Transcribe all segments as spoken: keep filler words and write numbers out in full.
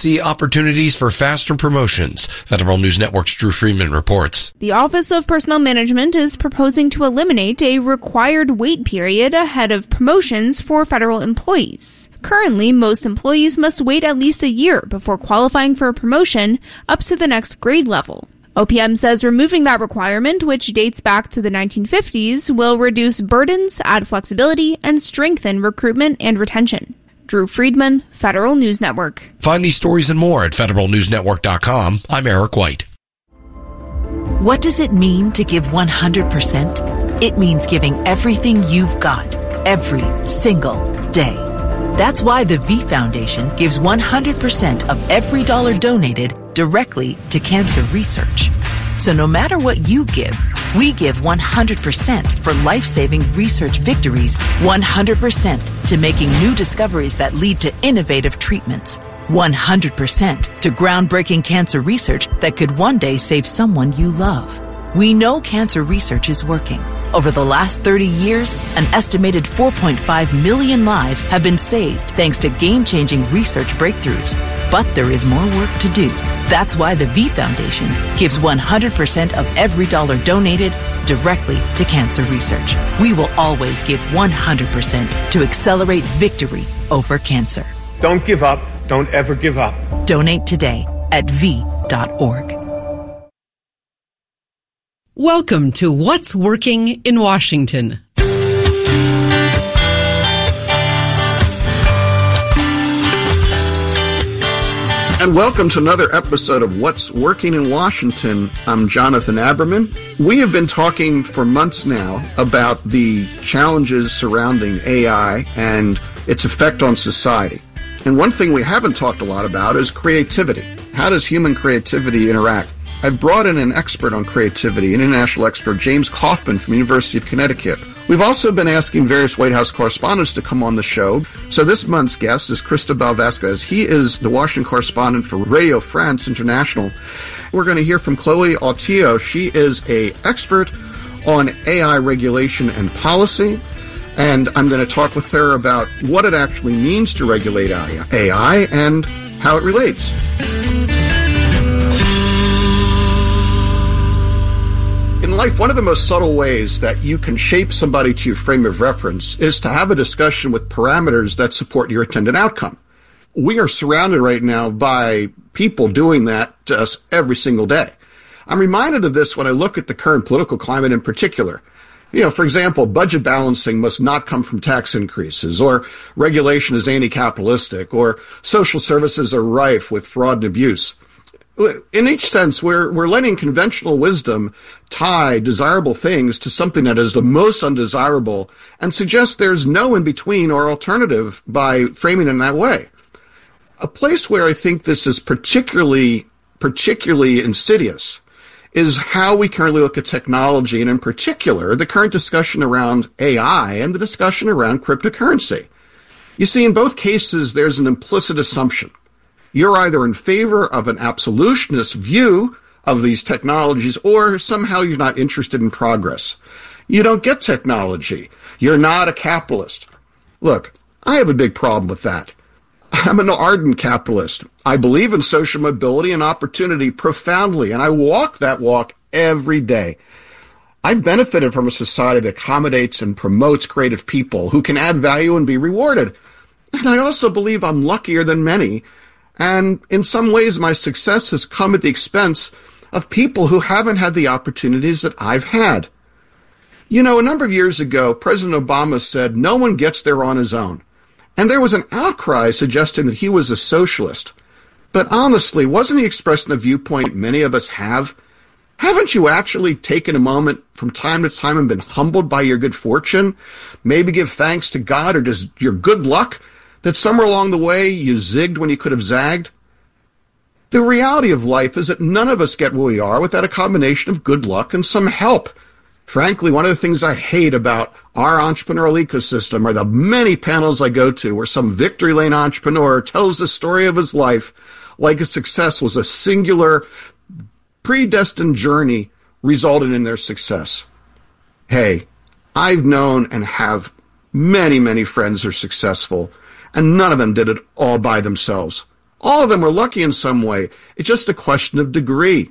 see opportunities for faster promotions. Federal News Network's Drew Friedman reports. The Office of Personnel Management is proposing to eliminate a required wait period ahead of promotions for federal employees. Currently, most employees must wait at least a year before qualifying for a promotion up to the next grade level. O P M says removing that requirement, which dates back to the nineteen fifties, will reduce burdens, add flexibility, and strengthen recruitment and retention. Drew Friedman, Federal News Network. Find these stories and more at federal news network dot com. I'm Eric White. What does it mean to give one hundred percent? It means giving everything you've got, every single day. That's why the V Foundation gives one hundred percent of every dollar donated directly to cancer research. So no matter what you give, we give one hundred percent for life-saving research victories, one hundred percent to making new discoveries that lead to innovative treatments, one hundred percent to groundbreaking cancer research that could one day save someone you love. We know cancer research is working. Over the last thirty years, an estimated four point five million lives have been saved thanks to game-changing research breakthroughs. But there is more work to do. That's why the V Foundation gives one hundred percent of every dollar donated directly to cancer research. We will always give one hundred percent to accelerate victory over cancer. Don't give up. Don't ever give up. Donate today at v dot org. Welcome to What's Working in Washington. And welcome to another episode of What's Working in Washington. I'm Jonathan Aberman. We have been talking for months now about the challenges surrounding A I and its effect on society. And one thing we haven't talked a lot about is creativity. How does human creativity interact? I've brought in an expert on creativity, international expert James Kaufman from the University of Connecticut. We've also been asking various White House correspondents to come on the show. So this month's guest is Cristobal Vasquez. He is the Washington correspondent for Radio France International. We're going to hear from Chloe Autillo. She is an expert on A I regulation and policy. And I'm going to talk with her about what it actually means to regulate A I and how it relates. In life, one of the most subtle ways that you can shape somebody to your frame of reference is to have a discussion with parameters that support your intended outcome. We are surrounded right now by people doing that to us every single day. I'm reminded of this when I look at the current political climate in particular. You know, for example, budget balancing must not come from tax increases, or regulation is anti-capitalistic, or social services are rife with fraud and abuse. In each sense, we're we're letting conventional wisdom tie desirable things to something that is the most undesirable and suggest there's no in-between or alternative by framing it in that way. A place where I think this is particularly particularly insidious is how we currently look at technology, and in particular, the current discussion around A I and the discussion around cryptocurrency. You see, in both cases, there's an implicit assumption. You're either in favor of an absolutionist view of these technologies, or somehow you're not interested in progress. You don't get technology. You're not a capitalist. Look, I have a big problem with that. I'm an ardent capitalist. I believe in social mobility and opportunity profoundly, and I walk that walk every day. I've benefited from a society that accommodates and promotes creative people who can add value and be rewarded. And I also believe I'm luckier than many. And in some ways, my success has come at the expense of people who haven't had the opportunities that I've had. You know, a number of years ago, President Obama said no one gets there on his own. And there was an outcry suggesting that he was a socialist. But honestly, wasn't he expressing the viewpoint many of us have? Haven't you actually taken a moment from time to time and been humbled by your good fortune? Maybe give thanks to God or just your good luck that somewhere along the way you zigged when you could have zagged? The reality of life is that none of us get where we are without a combination of good luck and some help. Frankly, one of the things I hate about our entrepreneurial ecosystem are the many panels I go to where some victory lane entrepreneur tells the story of his life like his success was a singular, predestined journey resulting in their success. Hey, I've known and have many, many friends who are successful, and none of them did it all by themselves. All of them were lucky in some way. It's just a question of degree.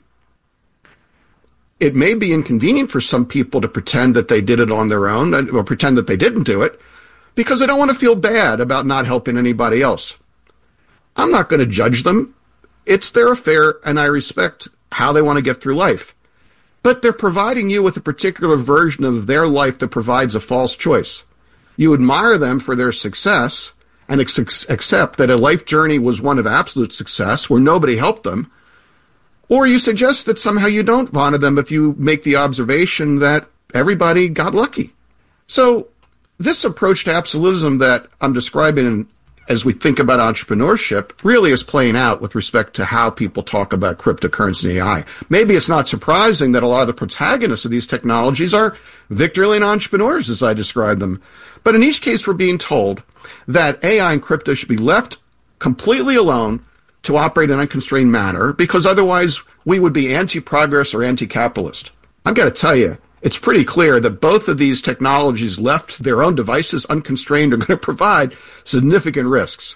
It may be inconvenient for some people to pretend that they did it on their own or pretend that they didn't do it because they don't want to feel bad about not helping anybody else. I'm not going to judge them. It's their affair, and I respect how they want to get through life. But they're providing you with a particular version of their life that provides a false choice. You admire them for their success and ex- accept that a life journey was one of absolute success where nobody helped them, or you suggest that somehow you don't honor them if you make the observation that everybody got lucky. So this approach to absolutism that I'm describing as we think about entrepreneurship really is playing out with respect to how people talk about cryptocurrency and A I. Maybe it's not surprising that a lot of the protagonists of these technologies are Victorian entrepreneurs, as I describe them. But in each case, we're being told that A I and crypto should be left completely alone to operate in an unconstrained manner, because otherwise we would be anti-progress or anti-capitalist. I've got to tell you, it's pretty clear that both of these technologies left to their own devices unconstrained are going to provide significant risks.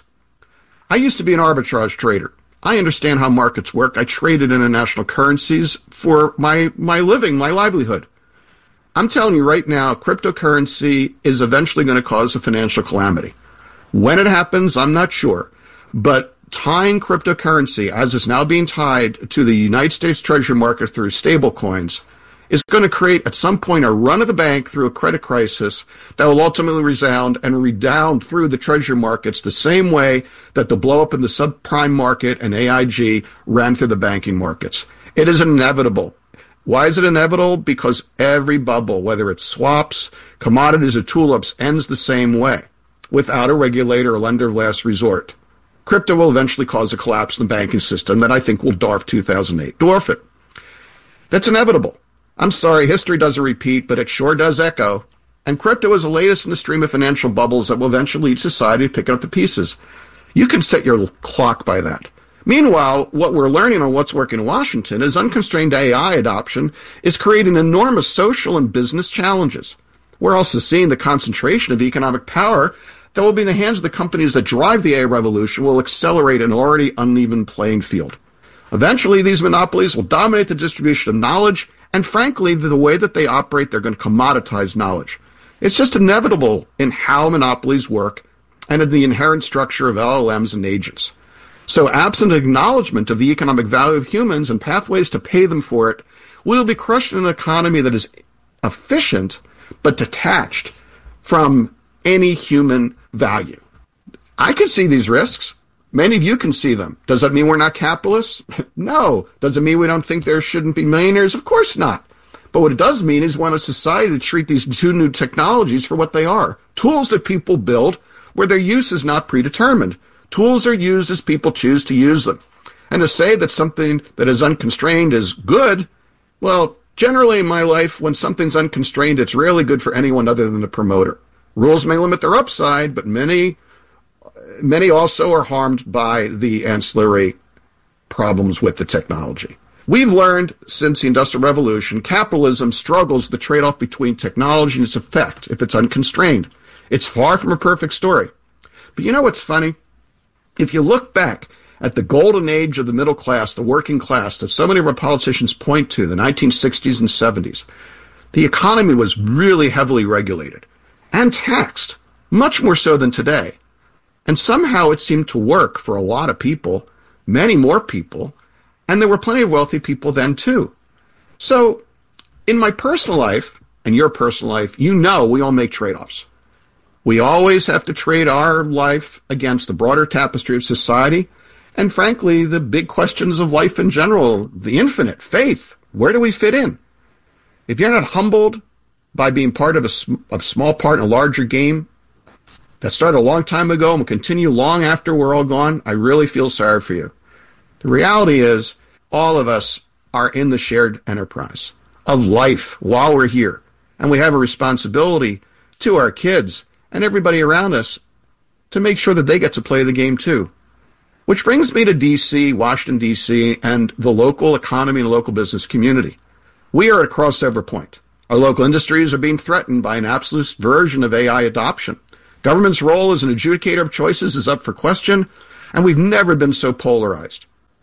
I used to be an arbitrage trader. I understand how markets work. I traded international currencies for my, my living, my livelihood. I'm telling you right now, cryptocurrency is eventually going to cause a financial calamity. When it happens, I'm not sure. But tying cryptocurrency, as it's now being tied to the United States Treasury market through stablecoins, is going to create at some point a run of the bank through a credit crisis that will ultimately resound and redound through the treasury markets the same way that the blow up in the subprime market and A I G ran through the banking markets. It is inevitable. Why is it inevitable? Because every bubble, whether it's swaps, commodities, or tulips, ends the same way, without a regulator or lender of last resort. Crypto will eventually cause a collapse in the banking system that I think will dwarf two thousand eight. Dwarf it. That's inevitable. I'm sorry, history doesn't repeat, but it sure does echo. And crypto is the latest in the stream of financial bubbles that will eventually lead society to pick up the pieces. You can set your clock by that. Meanwhile, what we're learning on What's Working in Washington is unconstrained A I adoption is creating enormous social and business challenges. We're also seeing the concentration of economic power that will be in the hands of the companies that drive the A I revolution will accelerate an already uneven playing field. Eventually, these monopolies will dominate the distribution of knowledge, and frankly, the way that they operate, they're going to commoditize knowledge. It's just inevitable in how monopolies work and in the inherent structure of L L Ms and agents. So absent acknowledgement of the economic value of humans and pathways to pay them for it, we will be crushed in an economy that is efficient but detached from any human value. I can see these risks. Many of you can see them. Does that mean we're not capitalists? No. Does it mean we don't think there shouldn't be millionaires? Of course not. But what it does mean is we want a society to treat these two new technologies for what they are. Tools that people build where their use is not predetermined. Tools are used as people choose to use them. And to say that something that is unconstrained is good, well, generally in my life, when something's unconstrained, it's rarely good for anyone other than the promoter. Rules may limit their upside, but many Many also are harmed by the ancillary problems with the technology. We've learned since the Industrial Revolution, capitalism struggles with the trade-off between technology and its effect if it's unconstrained. It's far from a perfect story. But you know what's funny? If you look back at the golden age of the middle class, the working class, that so many of our politicians point to, the nineteen sixties and seventies, the economy was really heavily regulated and taxed, much more so than today. And somehow it seemed to work for a lot of people, many more people, and there were plenty of wealthy people then too. So in my personal life and your personal life, you know we all make trade-offs. We always have to trade our life against the broader tapestry of society and, frankly, the big questions of life in general, the infinite, faith. Where do we fit in? If you're not humbled by being part of a, a small part in a larger game, that started a long time ago and will continue long after we're all gone, I really feel sorry for you. The reality is all of us are in the shared enterprise of life while we're here. And we have a responsibility to our kids and everybody around us to make sure that they get to play the game too. Which brings me to D C, Washington, D C, and the local economy and local business community. We are at a crossover point. Our local industries are being threatened by an absolute version of A I adoption. Government's role as an adjudicator of choices is up for question, and we've never been so polarized.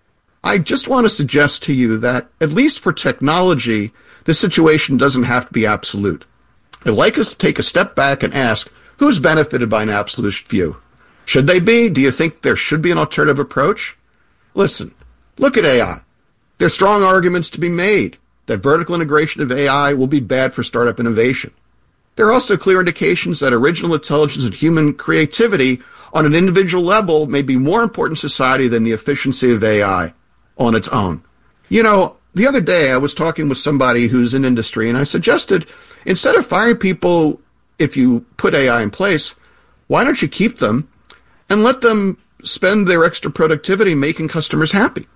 I just want to suggest to you that, at least for technology, this situation doesn't have to be absolute. I'd like us to take a step back and ask, who's benefited by an absolute view? Should they be? Do you think there should be an alternative approach? Listen, look at A I. There are strong arguments to be made that vertical integration of A I will be bad for startup innovation. There are also clear indications that original intelligence and human creativity on an individual level may be more important to society than the efficiency of A I on its own. You know, the other day I was talking with somebody who's in industry, and I suggested, instead of firing people if you put A I in place, why don't you keep them and let them spend their extra productivity making customers happy?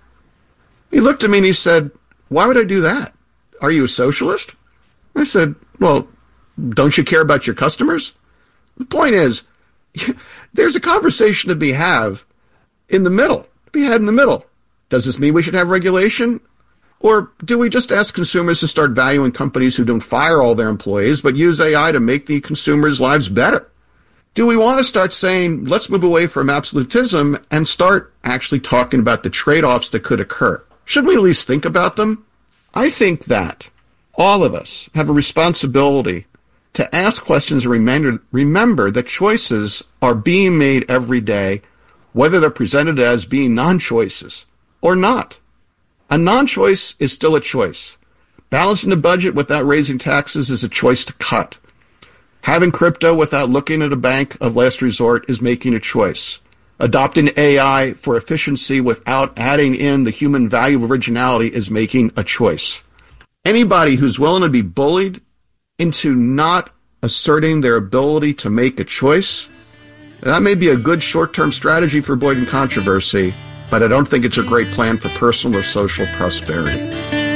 He looked at me and he said, why would I do that? Are you a socialist? I said, well, don't you care about your customers? The point is, there's a conversation to be have in the middle, to be had in the middle. Does this mean we should have regulation? Or do we just ask consumers to start valuing companies who don't fire all their employees, but use A I to make the consumers' lives better? Do we want to start saying, let's move away from absolutism and start actually talking about the trade-offs that could occur? Shouldn't we at least think about them? I think that all of us have a responsibility to ask questions and remember, remember that choices are being made every day, whether they're presented as being non-choices or not. A non-choice is still a choice. Balancing the budget without raising taxes is a choice to cut. Having crypto without looking at a bank of last resort is making a choice. Adopting A I for efficiency without adding in the human value of originality is making a choice. Anybody who's willing to be bullied into not asserting their ability to make a choice, that may be a good short-term strategy for avoiding controversy, but I don't think it's a great plan for personal or social prosperity.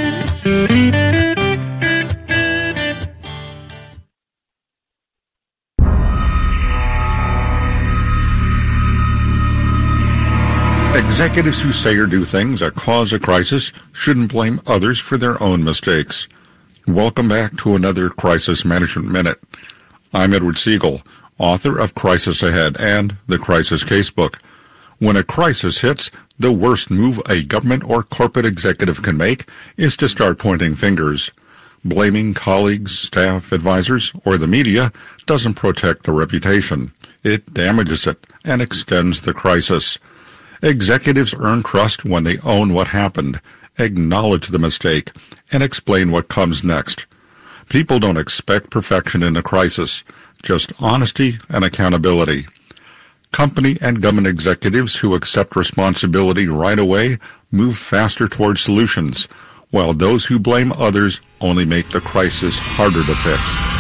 Executives who say or do things that cause a crisis shouldn't blame others for their own mistakes. Welcome back to another Crisis Management Minute. I'm Edward Siegel, author of Crisis Ahead and the Crisis Casebook. When a crisis hits, the worst move a government or corporate executive can make is to start pointing fingers. Blaming colleagues, staff, advisors, or the media doesn't protect the reputation. It damages it and extends the crisis. Executives earn trust when they own what happened, acknowledge the mistake, and explain what comes next. People don't expect perfection in a crisis, just honesty and accountability. Company and government executives who accept responsibility right away move faster toward solutions, while those who blame others only make the crisis harder to fix.